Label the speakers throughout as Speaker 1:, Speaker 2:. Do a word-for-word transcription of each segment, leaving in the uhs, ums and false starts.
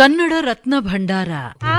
Speaker 1: ಕನ್ನಡ ರತ್ನ ಭಂಡಾರ.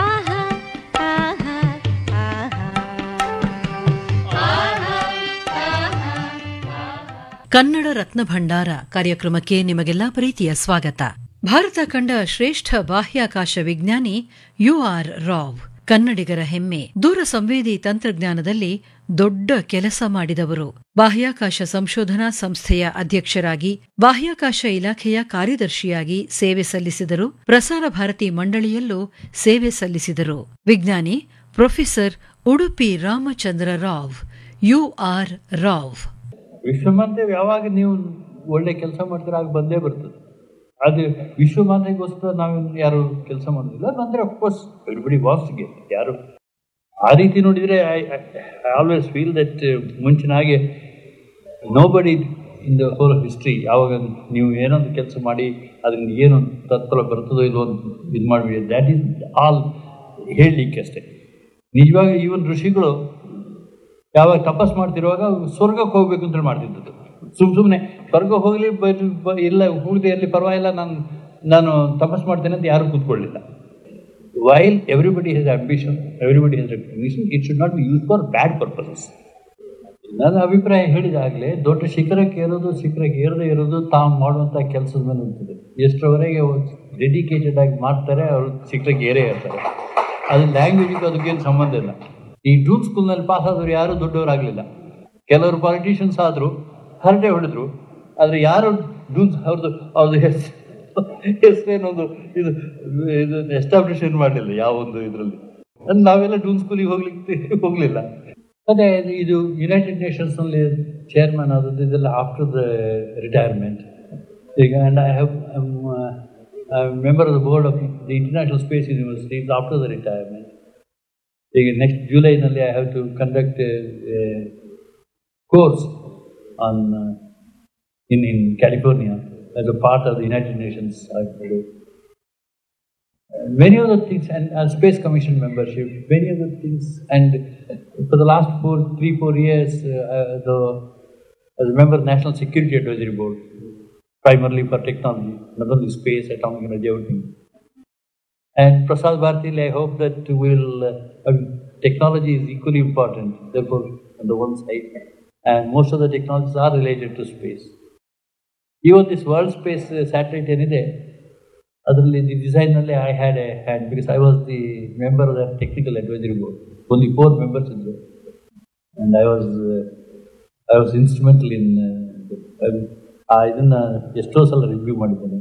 Speaker 1: ಕನ್ನಡ ರತ್ನ ಭಂಡಾರ ಕಾರ್ಯಕ್ರಮಕ್ಕೆ ನಿಮಗೆಲ್ಲಾ ಪ್ರೀತಿಯ ಸ್ವಾಗತ. ಭಾರತ ಕಂಡ ಶ್ರೇಷ್ಠ ಬಾಹ್ಯಾಕಾಶ ವಿಜ್ಞಾನಿ ಯು ಆರ್ ರಾವ್ ಕನ್ನಡಿಗರ ಹೆಮ್ಮೆ. ದೂರ ಸಂವೇದಿ ತಂತ್ರಜ್ಞಾನದಲ್ಲಿ ದೊಡ್ಡ ಕೆಲಸ ಮಾಡಿದವರು. ಬಾಹ್ಯಾಕಾಶ ಸಂಶೋಧನಾ ಸಂಸ್ಥೆಯ ಅಧ್ಯಕ್ಷರಾಗಿ, ಬಾಹ್ಯಾಕಾಶ ಇಲಾಖೆಯ ಕಾರ್ಯದರ್ಶಿಯಾಗಿ ಸೇವೆ ಸಲ್ಲಿಸಿದರು. ಪ್ರಸಾರ ಭಾರತಿ ಮಂಡಳಿಯಲ್ಲೂ ಸೇವೆ ಸಲ್ಲಿಸಿದರು. ವಿಜ್ಞಾನಿ professor Udupi Ramachandra Rao. You are Rao.
Speaker 2: ವಿಶ್ವಮಾತೆ ಯಾವಾಗ ನೀವು ಒಳ್ಳೆ ಕೆಲಸ ಮಾಡ್ತೀರ ಆಗ ಬಂದೇ ಬರ್ತದೆ. ಅದು ವಿಶ್ವಮಾತೆಗೋಸ್ಕರ ನಾವು ಯಾರು ಕೆಲಸ ಮಾಡೋದಿಲ್ಲ. ಅಂದರೆ of course everybody was to get. ಯಾರು ಆ ರೀತಿ ನೋಡಿದರೆ I I always feel that ಮುಂಚಿನ ಹಾಗೆ ನೋ ಬಡಿ ಇನ್ ದ ಹೋಲ್ ಹಿಸ್ಟ್ರಿ ಯಾವಾಗ ನೀವು ಏನೊಂದು ಕೆಲಸ ಮಾಡಿ ಅದರಿಂದ ಏನೊಂದು ತತ್ಫಲ ಬರ್ತದೋ ಇಲ್ಲೋ ಇದು ಮಾಡಿಬಿಡಿ. ದ್ಯಾಟ್ ಈಸ್ ಆಲ್ ಹೇಳಲಿಕ್ಕೆ ಅಷ್ಟೇ. ನಿಜವಾಗಿ ಈವನ್ ಋಷಿಗಳು ಯಾವಾಗ ತಪಸ್ ಮಾಡ್ತಿರುವಾಗ ಸ್ವರ್ಗಕ್ಕೆ ಹೋಗ್ಬೇಕು ಅಂತ ಮಾಡ್ತಿದ್ದದ್ದು. ಸುಮ್ ಸುಮ್ಮನೆ ಸ್ವರ್ಗ ಹೋಗಲಿ ಇಲ್ಲ ಹೋಗದೆ ಇರಲಿ ಪರವಾಗಿಲ್ಲ, ನಾನು ನಾನು ತಪಸ್ ಮಾಡ್ತೇನೆ ಅಂತ ಯಾರೂ ಕೂತ್ಕೊಳ್ಳಿಲ್ಲ. While everybody has ambition, everybody has recognition, it should not be use for bad purposes. ನನ್ನ ಅಭಿಪ್ರಾಯ ಹೇಳಿದಾಗಲೇ ದೊಡ್ಡ ಶಿಖರಕ್ಕೆ ಏರೋದು, ಶಿಖರಕ್ಕೆ ಏರದೇ ಇರೋದು ತಾವು ಮಾಡುವಂಥ ಕೆಲಸದ ಮೇಲೆ ಇರ್ತದೆ. ಎಷ್ಟರವರೆಗೆ ಡೆಡಿಕೇಟೆಡ್ ಆಗಿ ಮಾಡ್ತಾರೆ ಅವರು ಶಿಖರಕ್ಕೆ ಏರೇ ಇರ್ತಾರೆ. ಅದು ಲ್ಯಾಂಗ್ವೇಜಿಗೆ ಅದಕ್ಕೇನು ಸಂಬಂಧ ಇಲ್ಲ. ಈ ಡೂನ್ ಸ್ಕೂಲ್ನಲ್ಲಿ ಪಾಸ್ ಆದವರು ಯಾರೂ ದೊಡ್ಡವರಾಗಲಿಲ್ಲ. ಕೆಲವರು ಪಾಲಿಟಿಷಿಯನ್ಸ್ ಆದರು, ಹರಟೆ ಹೊಡೆದ್ರು, ಆದರೆ ಯಾರು ಡೂನ್ಸ್ ಅವ್ರದ್ದು ಅವ್ರದ್ದು ಹೆಸರು ಹೆಸರೇನೊಂದು ಇದು ಇದು ಎಸ್ಟಾಬ್ಲಿಷ್ ಏನು ಮಾಡಲಿಲ್ಲ ಯಾವೊಂದು ಇದರಲ್ಲಿ. ನಾವೆಲ್ಲ ಡೂನ್ ಸ್ಕೂಲಿಗೆ ಹೋಗ್ಲಿಕ್ಕೆ ಹೋಗಲಿಲ್ಲ. ಅದೇ ಇದು ಯುನೈಟೆಡ್ ನೇಷನ್ಸ್ನಲ್ಲಿ ಚೇರ್ಮನ್ ಆದದ್ದು ಇದೆಲ್ಲ ಆಫ್ಟರ್ ದ ರಿಟೈರ್ಮೆಂಟ್. ಈಗ and I have member of the board of the international space university after the retirement. ಈಗ ನೆಕ್ಸ್ಟ್ ಜುಲೈನಲ್ಲಿ I have to conduct A course on in in California as a part of the United Nations. Many other things, and as Space Commission membership, many other things. And for the last four, three, four years, uh, the, as a member of the National Security Advisory Board, primarily for technology, not only space, atomic energy, everything. And Prasad Bharati, I hope that will, uh, technology is equally important, therefore, on the one side, and most of the technologies are related to space. Even this world space satellite ಏನಿದೆ ಅದರಲ್ಲಿ the ಡಿಸೈನಲ್ಲಿ I had A hand, because I was the member of the technical advisory board. Only four members ಇದ್ದರು, and I was I was instrumental ಇನ್ ಇದನ್ನು ಎಷ್ಟೋ ಸಲ review ಮಾಡಿದ್ದೇನೆ.